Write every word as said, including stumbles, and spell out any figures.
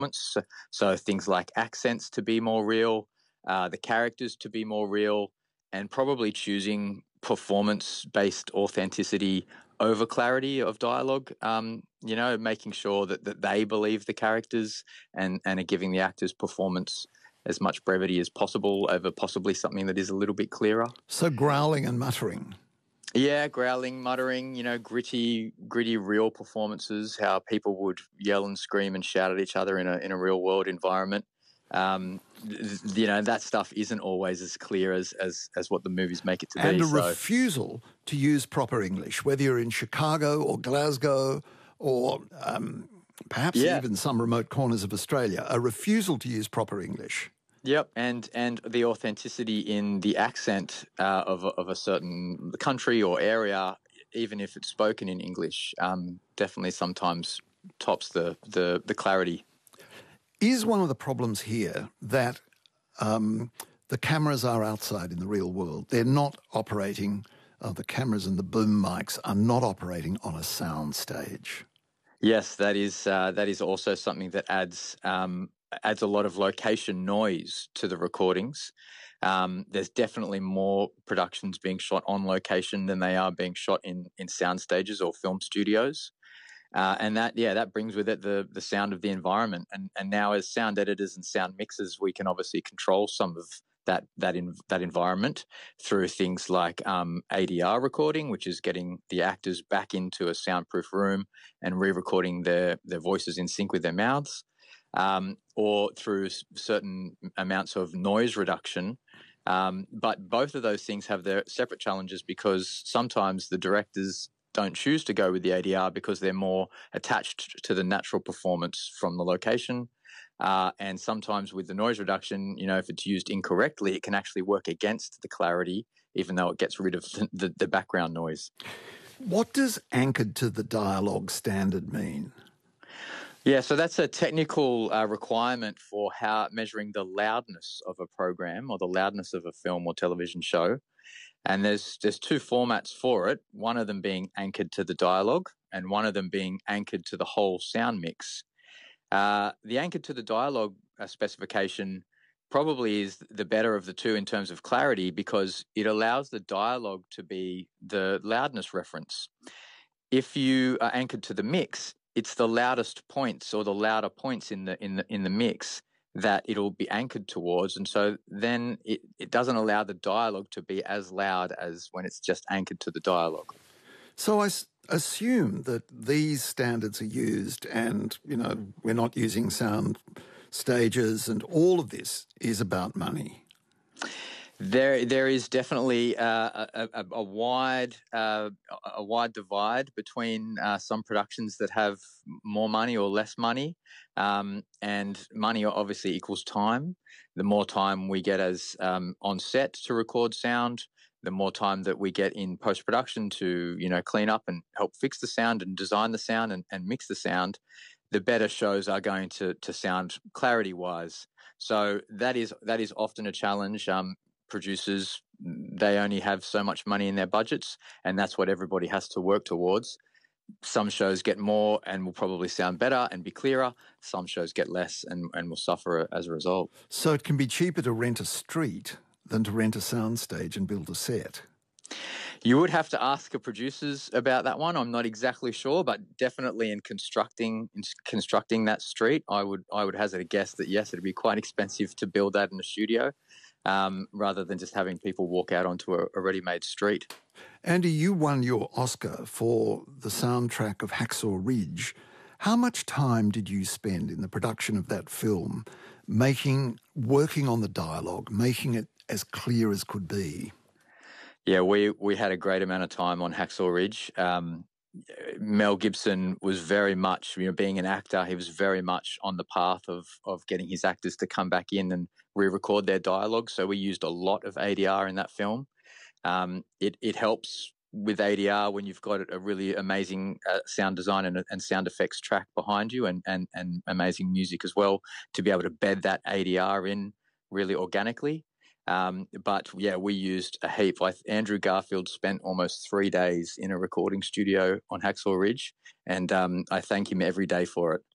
So, so things like accents to be more real, uh, the characters to be more real, and probably choosing performance-based authenticity over clarity of dialogue. Um, you know, making sure that, that they believe the characters and, and are giving the actors' performance as much brevity as possible over possibly something that is a little bit clearer. So growling and muttering. Yeah, growling, muttering, you know, gritty, gritty, real performances, how people would yell and scream and shout at each other in a in a real world environment. Um, th- you know, that stuff isn't always as clear as, as, as what the movies make it to and be. And a so. refusal to use proper English, whether you're in Chicago or Glasgow or um, perhaps yeah. even some remote corners of Australia, a refusal to use proper English. Yep, and and the authenticity in the accent uh, of, a, of a certain country or area, even if it's spoken in English, um, definitely sometimes tops the, the, the clarity. Is one of the problems here that um, the cameras are outside in the real world? They're not operating, uh, the cameras and the boom mics are not operating on a sound stage. Yes, that is uh, that is also something that adds um, adds a lot of location noise to the recordings. Um, there's definitely more productions being shot on location than they are being shot in, in sound stages or film studios. Uh, and that, yeah, that brings with it the the sound of the environment. And and now as sound editors and sound mixers, we can obviously control some of that that in that environment through things like um, A D R recording, which is getting the actors back into a soundproof room and re-recording their their voices in sync with their mouths, um, or through certain amounts of noise reduction. Um, but both of those things have their separate challenges because sometimes the directors don't choose to go with the A D R because they're more attached to the natural performance from the location. Uh, and sometimes with the noise reduction, you know, if it's used incorrectly, it can actually work against the clarity, even though it gets rid of the, the, the background noise. What does anchored to the dialogue standard mean? Yeah, so that's a technical uh, requirement for how measuring the loudness of a program or the loudness of a film or television show. And there's there's two formats for it, one of them being anchored to the dialogue and one of them being anchored to the whole sound mix. Uh, the anchored to the dialogue uh, specification probably is the better of the two in terms of clarity because it allows the dialogue to be the loudness reference. If you are anchored to the mix, it's the loudest points or the louder points in the in the in the mix that it'll be anchored towards, and so then it, it doesn't allow the dialogue to be as loud as when it's just anchored to the dialogue. So I s- assume that these standards are used and, you know, we're not using sound stages and all of this is about money. There, there is definitely uh, a, a, a wide, uh, a wide divide between uh, some productions that have more money or less money, um, and money obviously equals time. The more time we get as um, on set to record sound, the more time that we get in post production to, you know, clean up and help fix the sound and design the sound and, and mix the sound, the better shows are going to to sound clarity wise. So that is that is often a challenge. Um, producers, they only have so much money in their budgets, and that's what everybody has to work towards. Some shows get more and will probably sound better and be clearer. Some shows get less and, and will suffer as a result. So it can be cheaper to rent a street than to rent a soundstage and build a set. You would have to ask the producers about that one. I'm not exactly sure, but definitely in constructing in constructing that street, I would I would hazard a guess that yes, it'd be quite expensive to build that in a studio, um, rather than just having people walk out onto a, a ready-made street. Andy, you won your Oscar for the soundtrack of Hacksaw Ridge. How much time did you spend in the production of that film, making working on the dialogue, making it as clear as could be? Yeah, we we had a great amount of time on Hacksaw Ridge. Um, Mel Gibson was very much, you know, being an actor, he was very much on the path of of getting his actors to come back in and re-record their dialogue. So we used a lot of A D R in that film. Um, it it helps with A D R when you've got a really amazing uh, sound design and, and sound effects track behind you, and, and and amazing music as well, to be able to bed that A D R in really organically. Um, but yeah, we used a heap. I, Andrew Garfield spent almost three days in a recording studio on Hacksaw Ridge, and um, I thank him every day for it.